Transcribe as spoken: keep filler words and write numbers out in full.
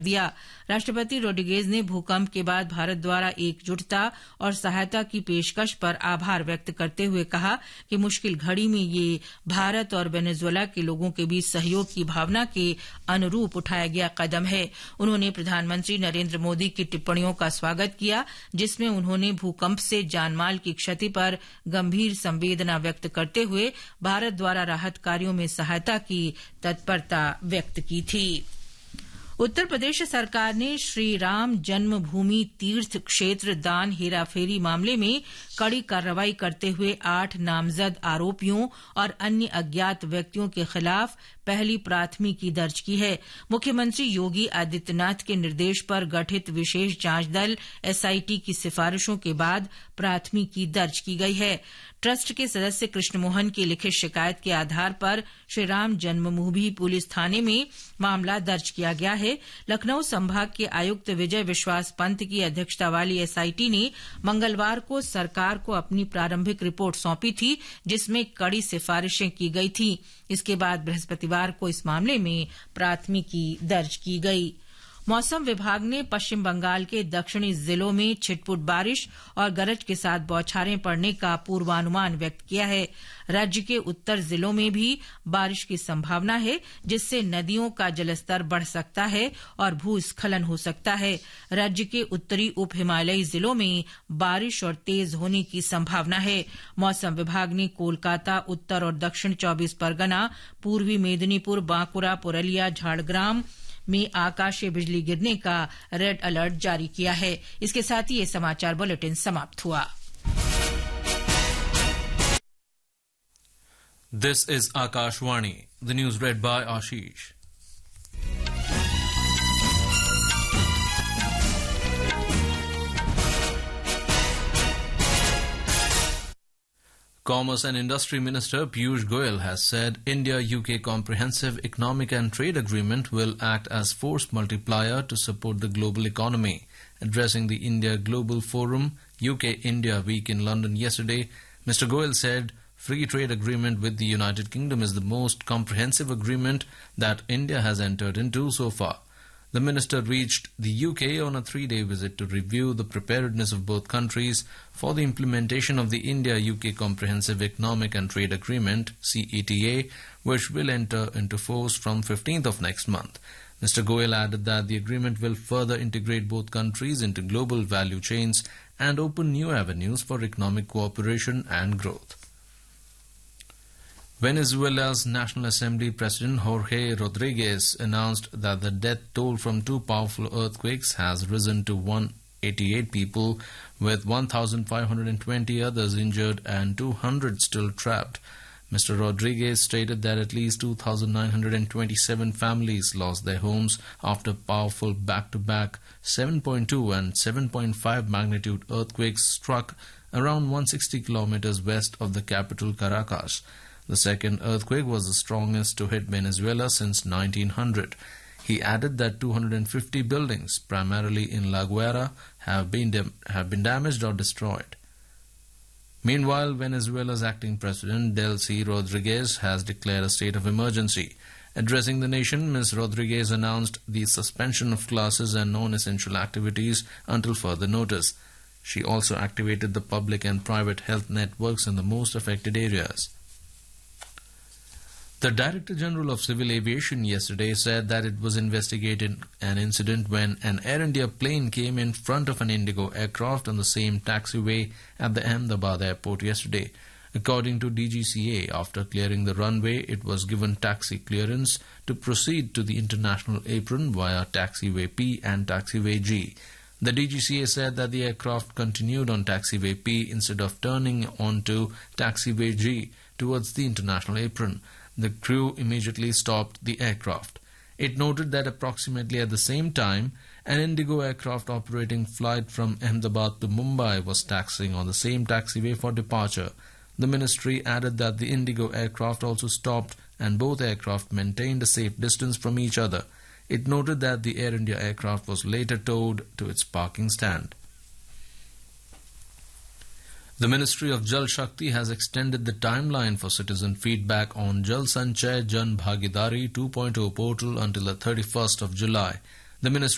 दिया। राष्ट्रपति रोड्रिगेज ने भूकंप के बाद भारत द्वारा एकजुटता और सहायता की पेशकश पर आभार व्यक्त करते हुए कहा कि मुश्किल घड़ी में ये भारत और वेनेजुएला के लोगों के बीच सहयोग की भावना के अनुरूप उठाया गया कदम है। उन्होंने प्रधानमंत्री नरेंद्र मोदी की टिप्पणियों का स्वागत किया, जिसमें उन्होंने भूकंप से जानमाल की क्षति पर गंभीर संवेदना व्यक्त करते हुए भारत द्वारा राहत कार्यों में सहायता की तत्परता व्यक्त की थी। उत्तर प्रदेश सरकार ने श्री राम जन्मभूमि तीर्थ क्षेत्र दान हेराफेरी मामले में कड़ी कार्रवाई करते हुए आठ नामजद आरोपियों और अन्य अज्ञात व्यक्तियों के खिलाफ पहली प्राथमिकी दर्ज की है। मुख्यमंत्री योगी आदित्यनाथ के निर्देश पर गठित विशेष जांच दल एसआईटी की सिफारिशों के बाद प्राथमिकी दर्ज की गई है। ट्रस्ट के सदस्य कृष्ण मोहन की लिखित शिकायत के आधार पर श्रीराम जन्मभूमि पुलिस थाने में मामला दर्ज किया गया है। लखनऊ संभाग के आयुक्त विजय विश्वास पंत की अध्यक्षता वाली एसआईटी ने मंगलवार को सरकार को अपनी प्रारंभिक रिपोर्ट सौंपी थी, जिसमें कड़ी सिफारिशें की गई थी। इसके बाद बृहस्पतिवार को इस मामले में प्राथमिकी दर्ज की गई। मौसम विभाग ने पश्चिम बंगाल के दक्षिणी जिलों में छिटपुट बारिश और गरज के साथ बौछारें पड़ने का पूर्वानुमान व्यक्त किया है। राज्य के उत्तर जिलों में भी बारिश की संभावना है, जिससे नदियों का जलस्तर बढ़ सकता है और भूस्खलन हो सकता है। राज्य के उत्तरी उप हिमालयी जिलों में बारिश और तेज होने की संभावना है। मौसम विभाग ने कोलकाता, उत्तर और दक्षिण चौबीस परगना, पूर्वी मेदिनीपुर, बांकुरा, पुरलिया, झाड़ग्राम में आकाशीय बिजली गिरने का रेड अलर्ट जारी किया है। इसके साथ ही ये समाचार बुलेटिन समाप्त हुआ। This is Akashvani, the news red bye Ashish. Commerce and Industry Minister Piyush Goyal has said India-U K Comprehensive Economic and Trade Agreement will act as force multiplier to support the global economy. Addressing the India Global Forum U K-India Week in London yesterday, Mister Goyal said free trade agreement with the United Kingdom is the most comprehensive agreement that India has entered into so far. The minister reached the U K on a three-day visit to review the preparedness of both countries for the implementation of the India-U K Comprehensive Economic and Trade Agreement, C E T A, which will enter into force from fifteenth of next month. Mister Goyal added that the agreement will further integrate both countries into global value chains and open new avenues for economic cooperation and growth. Venezuela's National Assembly President Jorge Rodriguez announced that the death toll from two powerful earthquakes has risen to one hundred eighty-eight people, with one thousand five hundred twenty others injured and two hundred still trapped. Mister Rodriguez stated that at least two thousand nine hundred twenty-seven families lost their homes after powerful back-to-back seven point two and seven point five magnitude earthquakes struck around one hundred sixty kilometers west of the capital Caracas. The second earthquake was the strongest to hit Venezuela since nineteen hundred. He added that two hundred fifty buildings, primarily in La Guaira, have been, dam- have been damaged or destroyed. Meanwhile, Venezuela's acting president, Delcy Rodriguez, has declared a state of emergency. Addressing the nation, Miz Rodriguez announced the suspension of classes and non-essential activities until further notice. She also activated the public and private health networks in the most affected areas. The Director General of Civil Aviation yesterday said that it was investigating an incident when an Air India plane came in front of an Indigo aircraft on the same taxiway at the Ahmedabad airport yesterday. According to D G C A, after clearing the runway, it was given taxi clearance to proceed to the International Apron via Taxiway P and Taxiway G. The D G C A said that the aircraft continued on Taxiway P instead of turning onto Taxiway G towards the International Apron. The crew immediately stopped the aircraft. It noted that approximately at the same time, an Indigo aircraft operating flight from Ahmedabad to Mumbai was taxiing on the same taxiway for departure. The ministry added that the Indigo aircraft also stopped and both aircraft maintained a safe distance from each other. It noted that the Air India aircraft was later towed to its parking stand. The Ministry of Jal Shakti has extended the timeline for citizen feedback on Jal Sanchay Jan Bhagidari two point oh portal until the thirty-first of July. The Ministry